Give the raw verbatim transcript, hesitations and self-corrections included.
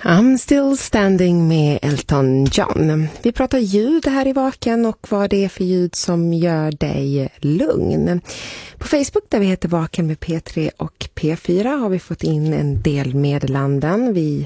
I'm still standing med Elton John. Vi pratar ljud här i Vaken och vad det är för ljud som gör dig lugn. På Facebook där vi heter Vaken med P tre och P fyra har vi fått in en del meddelanden. Vi